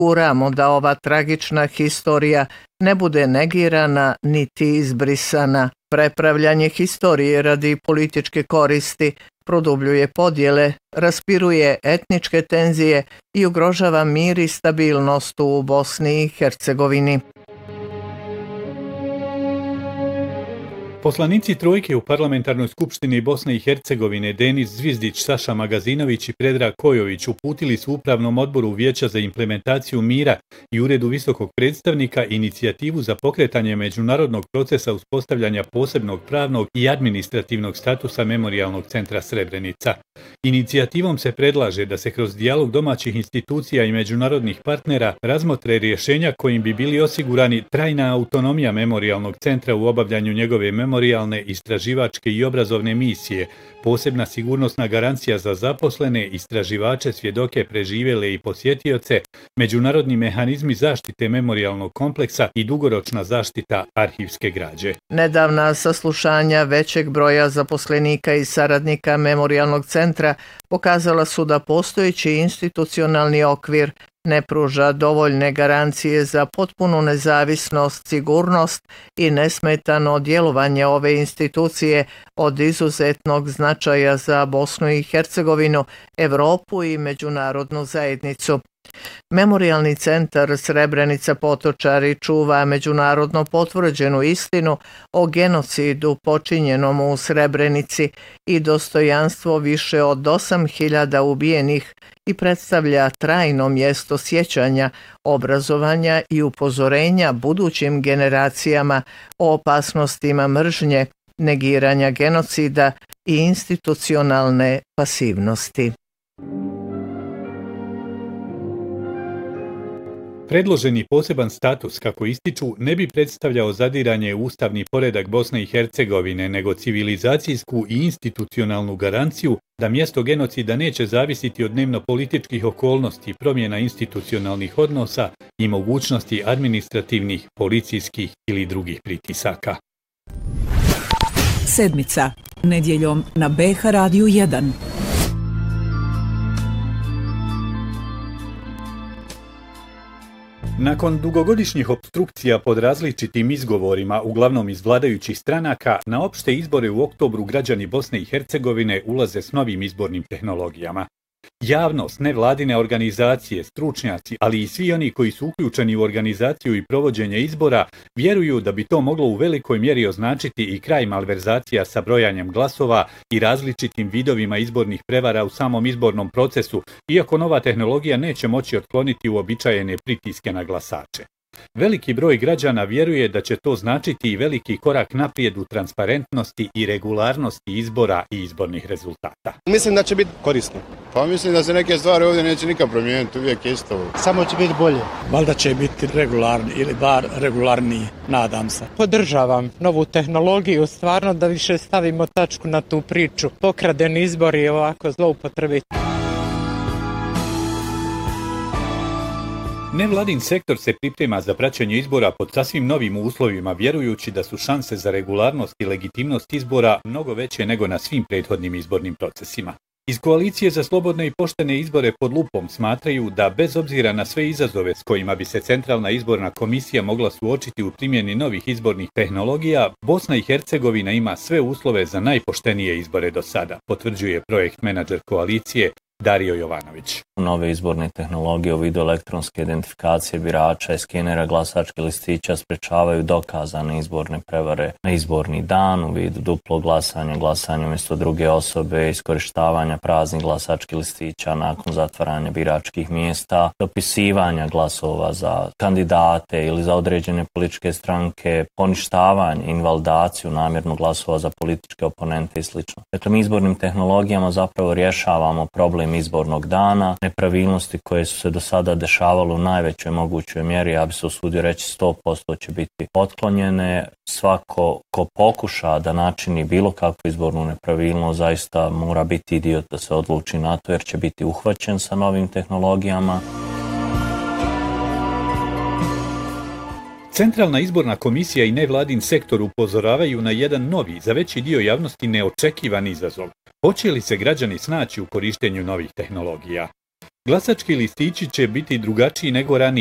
osiguramo da ova tragična historija ne bude negirana niti izbrisana. Prepravljanje historije radi političke koristi produbljuje podjele, raspiruje etničke tenzije i ugrožava mir i stabilnost u Bosni i Hercegovini. Poslanici trojke u Parlamentarnoj skupštini Bosne i Hercegovine Denis Zvizdić, Saša Magazinović i Predrag Kojović uputili su Upravnom odboru Vijeća za implementaciju mira i Uredu visokog predstavnika inicijativu za pokretanje međunarodnog procesa uspostavljanja posebnog pravnog i administrativnog statusa Memorijalnog centra Srebrenica. Inicijativom se predlaže da se kroz dijalog domaćih institucija i međunarodnih partnera razmotre rješenja kojim bi bili osigurani trajna autonomija Memorijalnog centra u obavljanju njegove memorijalne, istraživačke i obrazovne misije, posebna sigurnosna garancija za zaposlene, istraživače, svjedoke, preživjele i posjetioce, međunarodni mehanizmi zaštite memorijalnog kompleksa i dugoročna zaštita arhivske građe. Nedavna saslušanja većeg broja zaposlenika i saradnika Memorijalnog centra pokazala su da postojeći institucionalni okvir ne pruža dovoljne garancije za potpunu nezavisnost, sigurnost i nesmetano djelovanje ove institucije od izuzetnog značaja za Bosnu i Hercegovinu, Europu i međunarodnu zajednicu. Memorijalni centar Srebrenica Potočari čuva međunarodno potvrđenu istinu o genocidu počinjenom u Srebrenici i dostojanstvo više od 8.000 ubijenih i predstavlja trajno mjesto sjećanja, obrazovanja i upozorenja budućim generacijama o opasnostima mržnje, negiranja genocida i institucionalne pasivnosti. Predloženi poseban status, kako ističu, ne bi predstavljao zadiranje u ustavni poredak Bosne i Hercegovine, nego civilizacijsku i institucionalnu garanciju da mjesto genocida neće zavisiti od dnevno-političkih okolnosti, promjena institucionalnih odnosa i mogućnosti administrativnih, policijskih ili drugih pritisaka. Sedmica, nedjeljom na BH Radiju 1. Nakon dugogodišnjih opstrukcija pod različitim izgovorima, uglavnom iz vladajućih stranaka, na opšte izbore u oktobru građani Bosne i Hercegovine ulaze s novim izbornim tehnologijama. Javnost, nevladine organizacije, stručnjaci, ali i svi oni koji su uključeni u organizaciju i provođenje izbora, vjeruju da bi to moglo u velikoj mjeri označiti i kraj malverzacija sa brojanjem glasova i različitim vidovima izbornih prevara u samom izbornom procesu, iako nova tehnologija neće moći otkloniti uobičajene pritiske na glasače. Veliki broj građana vjeruje da će to značiti i veliki korak naprijed u transparentnosti i regularnosti izbora i izbornih rezultata. Mislim da će biti korisno. Pa mislim da se neke stvari ovdje neće nikad promijeniti, uvijek je isto. Samo će biti bolje. Valjda će biti regularni ili bar regularniji, nadam se. Podržavam novu tehnologiju, stvarno da više stavimo tačku na tu priču. Pokradeni izbori ovako zloupotrebiti. Nevladin sektor se priprema za praćenje izbora pod sasvim novim uslovima, vjerujući da su šanse za regularnost i legitimnost izbora mnogo veće nego na svim prethodnim izbornim procesima. Iz Koalicije za slobodne i poštene izbore pod lupom smatraju da bez obzira na sve izazove s kojima bi se Centralna izborna komisija mogla suočiti u primjeni novih izbornih tehnologija, Bosna i Hercegovina ima sve uslove za najpoštenije izbore do sada, potvrđuje projekt menadžer Koalicije Dario Jovanović. Nove izborne tehnologije u vidu elektronske identifikacije birača i skenera glasačkih listića sprečavaju dokazane izborne prevare na izborni dan u vidu duplog glasanja, glasanja umjesto druge osobe, iskorištavanja praznih glasačkih listića nakon zatvaranja biračkih mjesta, dopisivanja glasova za kandidate ili za određene političke stranke, poništavanje, invalidaciju namjerno glasova za političke oponente i sl. Dakle, mi izbornim tehnologijama zapravo rješavamo problem izbornog dana, nepravilnosti koje su se do sada dešavale u najvećoj mogućoj mjeri, ja bi se usudio reći 100% će biti otklonjene. Svako ko pokuša da načini bilo kakvu izbornu nepravilnost zaista mora biti idiot da se odluči na to jer će biti uhvaćen sa novim tehnologijama. Centralna izborna komisija i nevladin sektor upozoravaju na jedan novi, za veći dio javnosti neočekivan izazov. Hoće li se građani snaći u korištenju novih tehnologija? Glasački listići će biti drugačiji nego ranije.